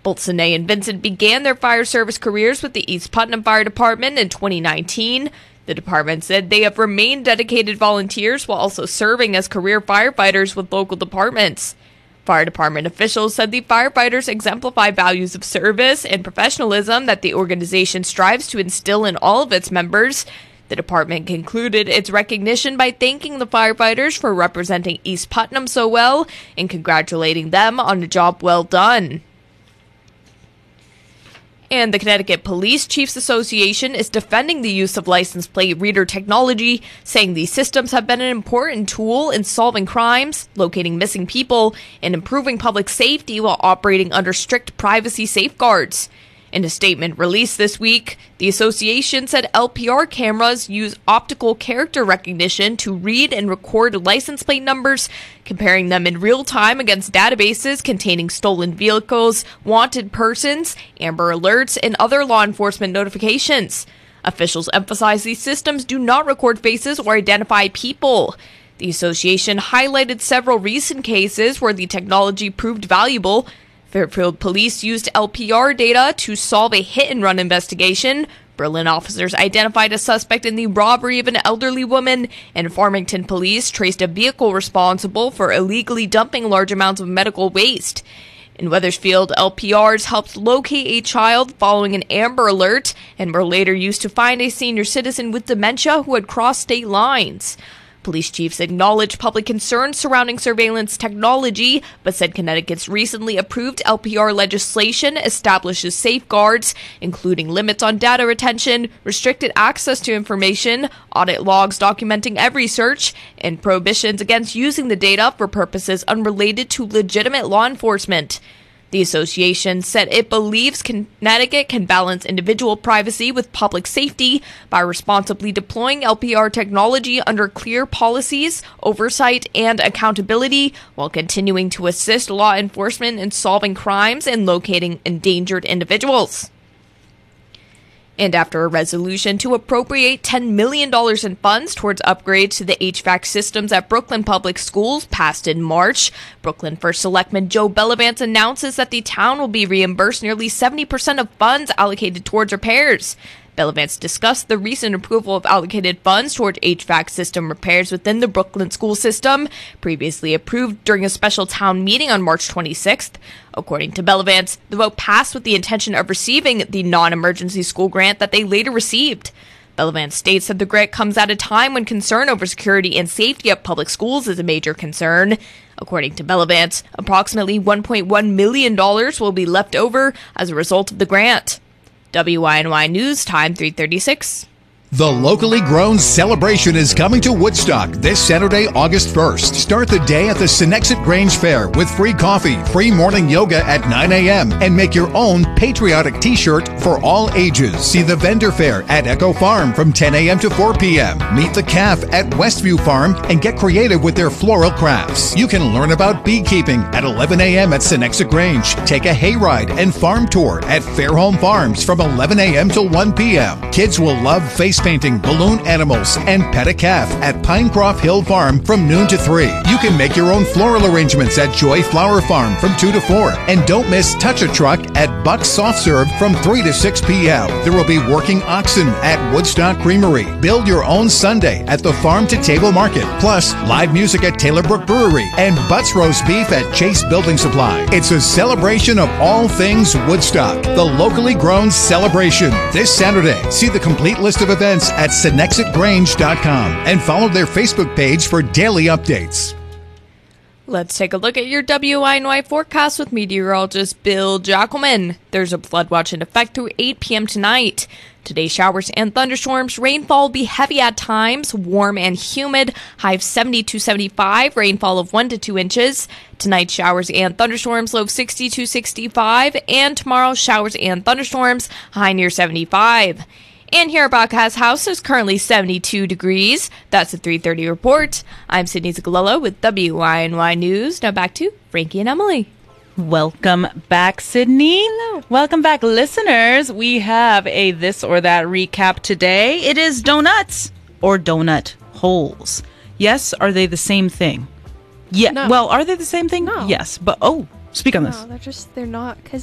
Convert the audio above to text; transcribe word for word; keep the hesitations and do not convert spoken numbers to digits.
Both Sine and Vincent began their fire service careers with the East Putnam Fire Department in twenty nineteen. The department said they have remained dedicated volunteers while also serving as career firefighters with local departments. Fire department officials said the firefighters exemplify values of service and professionalism that the organization strives to instill in all of its members. The department concluded its recognition by thanking the firefighters for representing East Putnam so well and congratulating them on a job well done. And the Connecticut Police Chiefs Association is defending the use of license plate reader technology, saying these systems have been an important tool in solving crimes, locating missing people, and improving public safety while operating under strict privacy safeguards. In a statement released this week, the association said L P R cameras use optical character recognition to read and record license plate numbers, comparing them in real time against databases containing stolen vehicles, wanted persons, Amber Alerts, and other law enforcement notifications. Officials emphasize these systems do not record faces or identify people. The association highlighted several recent cases where the technology proved valuable. Fairfield Police used L P R data to solve a hit-and-run investigation. Berlin officers identified a suspect in the robbery of an elderly woman, and Farmington Police traced a vehicle responsible for illegally dumping large amounts of medical waste. In Wethersfield, L P Rs helped locate a child following an Amber Alert and were later used to find a senior citizen with dementia who had crossed state lines. Police chiefs acknowledged public concerns surrounding surveillance technology, but said Connecticut's recently approved L P R legislation establishes safeguards, including limits on data retention, restricted access to information, audit logs documenting every search, and prohibitions against using the data for purposes unrelated to legitimate law enforcement. The association said it believes Connecticut can balance individual privacy with public safety by responsibly deploying L P R technology under clear policies, oversight, and accountability, while continuing to assist law enforcement in solving crimes and locating endangered individuals. And after a resolution to appropriate ten million dollars in funds towards upgrades to the H V A C systems at Brooklyn Public Schools passed in March, Brooklyn First Selectman Joe Bellavance announces that the town will be reimbursed nearly seventy percent of funds allocated towards repairs. Bellavance discussed the recent approval of allocated funds toward H V A C system repairs within the Brooklyn school system, previously approved during a special town meeting on March twenty-sixth. According to Bellavance, the vote passed with the intention of receiving the non-emergency school grant that they later received. Bellavance states that the grant comes at a time when concern over security and safety at public schools is a major concern. According to Bellavance, approximately one point one million dollars will be left over as a result of the grant. W I N Y News, time three thirty-six. The locally grown celebration is coming to Woodstock this Saturday, August first. Start the day at the Senexit Grange Fair with free coffee, free morning yoga at nine a.m. and make your own patriotic t-shirt for all ages. See the vendor fair at Echo Farm from ten a.m. to four p.m. Meet the calf at Westview Farm and get creative with their floral crafts. You can learn about beekeeping at eleven a.m. at Senexit Grange. Take a hayride and farm tour at Fairholme Farms from eleven a.m. till one p.m. Kids will love face painting, balloon animals, and pet a calf at Pinecroft Hill Farm from noon to three. You can make your own floral arrangements at Joy Flower Farm from two to four. And don't miss Touch a Truck at Buck's Soft Serve from three to six p.m. There will be working oxen at Woodstock Creamery. Build your own sundae at the Farm to Table Market. Plus, live music at Taylor Brook Brewery and Butts Roast Beef at Chase Building Supply. It's a celebration of all things Woodstock, the locally grown celebration. This Saturday, see the complete list of events at senexit grange dot com and follow their Facebook page for daily updates. Let's take a look at your W I N Y forecast with meteorologist Bill Jackelman. There's a flood watch in effect through eight p.m. tonight. Today, showers and thunderstorms. Rainfall will be heavy at times, warm and humid. High of seventy to seventy-five, rainfall of one to two inches. Tonight, showers and thunderstorms, low of sixty to sixty-five. And tomorrow, showers and thunderstorms, high near seventy-five. And here at Broadcast House is currently seventy-two degrees. That's a three thirty report. I'm Sydney Zagalello with W I N Y News. Now back to Frankie and Emily. Welcome back, Sydney. Hello. Welcome back, listeners. We have a this or that recap today. It is donuts or donut holes. Yes, are they the same thing? Yeah. No. Well, are they the same thing? No. Yes, but oh, speak on this. No, they're just, they're not, because